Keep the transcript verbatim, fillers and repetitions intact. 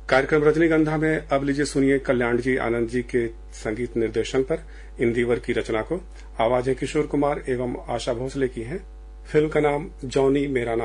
कार्यक्रम रजनीगंधा में अब लीजिए सुनिए कल्याण जी आनंद जी के संगीत निर्देशन पर इंदिवर की रचना को। आवाजें किशोर कुमार एवं आशा भोसले की हैं। फिल्म का नाम जॉनी मेरा नाम।